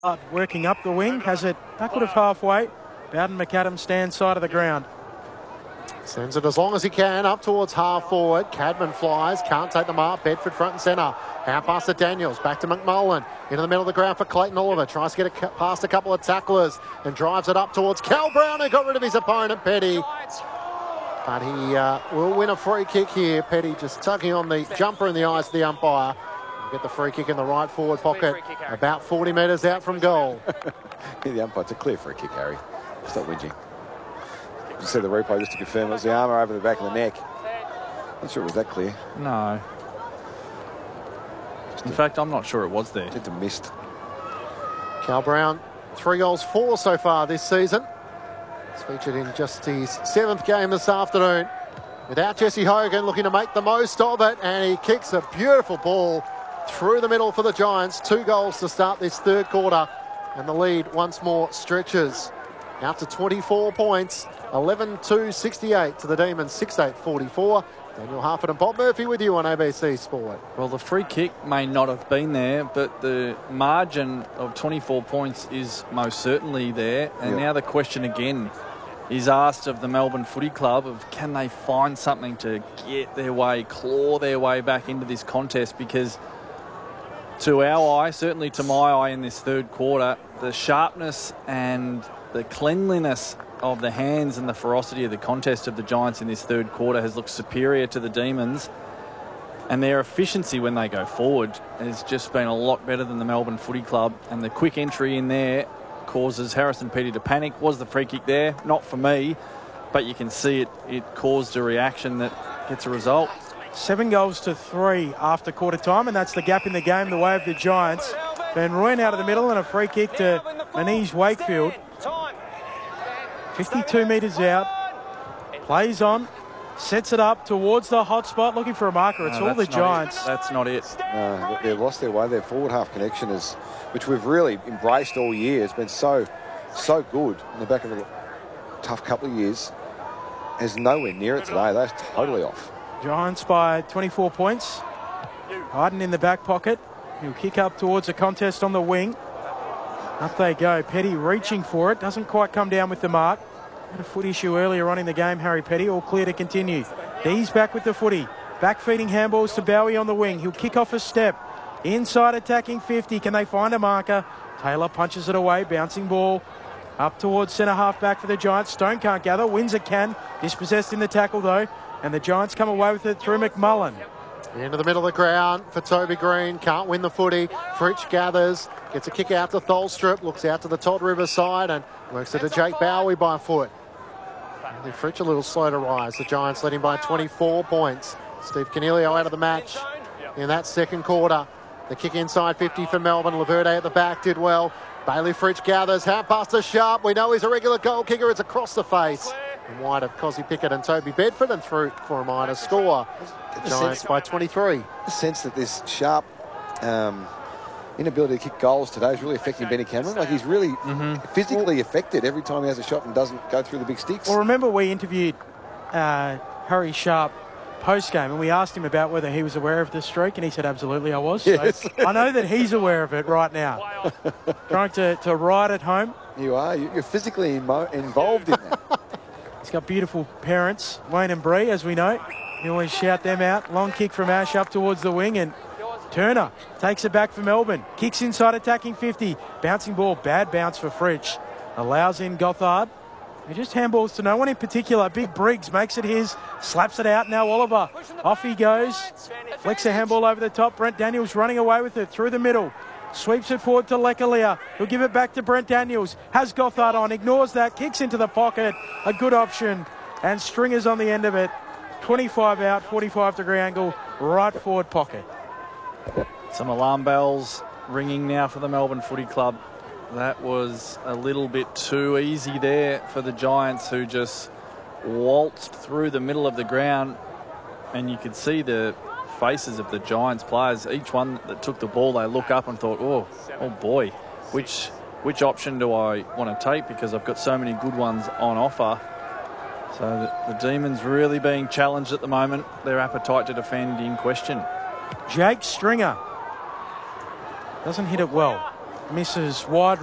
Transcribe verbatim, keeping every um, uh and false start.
Working up the wing, has it backward of halfway. Bowden McAdam stands side of the ground. Sends it as long as he can up towards half forward. Cadman flies, can't take the mark. Bedford front and centre. Out past to Daniels, back to McMullen. Into the middle of the ground for Clayton Oliver. Tries to get it past a couple of tacklers and drives it up towards Cal Brown, who got rid of his opponent, Petty. But he uh, will win a free kick here. Petty just tugging on the jumper in the eyes of the umpire. Get the free kick in the right forward pocket, about forty metres out from goal. Yeah, the umpire, it's a clear free kick, Harry. Stop whinging. You see the replay just to confirm it was the armour over the back of the neck. Not sure it was that clear. No. Just in fact, I'm not sure it was there. Just a missed. Cal Brown, three goals, four so far this season. He's featured in just his seventh game this afternoon. Without Jesse Hogan looking to make the most of it, and he kicks a beautiful ball through the middle for the Giants. Two goals to start this third quarter, and the lead once more stretches out to twenty-four points. eleven two sixty-eight to the Demons, six eight forty-four. Daniel Harford and Bob Murphy with you on A B C Sport. Well, the free kick may not have been there, but the margin of twenty-four points is most certainly there. And yep. Now the question again is asked of the Melbourne Footy Club of can they find something to get their way, claw their way back into this contest, because to our eye, certainly to my eye in this third quarter, the sharpness and the cleanliness of the hands and the ferocity of the contest of the Giants in this third quarter has looked superior to the Demons, and their efficiency when they go forward has just been a lot better than the Melbourne Footy Club. And the quick entry in there causes Harrison Petty to panic. Was the free kick there? Not for me, but you can see it, it caused a reaction that gets a result. Seven goals to three after quarter time, and that's the gap in the game the way of the Giants. Van Rooyen out of the middle and a free kick to Manise Wakefield. fifty-two metres out, plays on, sets it up towards the hot spot, looking for a marker. It's no, all the Giants. It. That's not it. No, they've lost their way. Their forward half connection is, which we've really embraced all year, has been so, so good in the back of a tough couple of years. Is nowhere near it today. They're totally off. Giants by twenty-four points. Harden in the back pocket. He'll kick up towards the contest on the wing. Up they go. Petty reaching for it. Doesn't quite come down with the mark. Had a foot issue earlier on in the game, Harry Petty. All clear to continue. He's back with the footy. Back feeding handballs to Bowie on the wing. He'll kick off a step. Inside attacking fifty. Can they find a marker? Taylor punches it away. Bouncing ball. Up towards centre half back for the Giants. Stone can't gather. Windsor can. Dispossessed in the tackle though. And the Giants come away with it through McMullen. Into the middle of the ground for Toby Green. Can't win the footy. Fritsch gathers. Gets a kick out to Tholstrup. Looks out to the Todd River side and works it to Jake Bowie by foot. Only Fritsch a little slow to rise. The Giants led him by twenty-four points. Steve Canelio out of the match in that second quarter. The kick inside fifty for Melbourne. Laverde at the back did well. Bailey Fritsch gathers. Hand pass to Sharp. We know he's a regular goal kicker. It's across the face. And wide of Cosy Pickett and Toby Bedford, and through for a minor score. The Giants by twenty-three. The sense that this sharp um, inability to kick goals today is really affecting Benny Cameron. Like he's really mm-hmm. physically affected every time he has a shot and doesn't go through the big sticks. Well, remember we interviewed uh, Harry Sharp post-game and we asked him about whether he was aware of this streak, and he said, absolutely I was. Yes. So I know that he's aware of it right now. Trying to, to ride at home. You are. You're physically involved in that. He's got beautiful parents, Wayne and Bree, as we know. You always shout them out. Long kick from Ash up towards the wing, and Turner takes it back for Melbourne. Kicks inside attacking fifty. Bouncing ball, bad bounce for Fritsch. Allows in Gothard. He just handballs to no one in particular. Big Briggs makes it his, slaps it out. Now Oliver. Off he goes. Flicks a handball over the top. Brent Daniels running away with it through the middle. Sweeps it forward to Lekalia. He'll give it back to Brent Daniels. Has Gothard on. Ignores that. Kicks into the pocket. A good option. And Stringer's on the end of it. twenty-five out, forty-five degree angle. Right forward pocket. Some alarm bells ringing now for the Melbourne Footy Club. That was a little bit too easy there for the Giants, who just waltzed through the middle of the ground. And you could see the faces of the Giants players. Each one that took the ball, they look up and thought, oh, oh boy, which which option do I want to take, because I've got so many good ones on offer. So the, the Demons really being challenged at the moment. Their appetite to defend in question. Jake Stringer doesn't hit it well. misses wide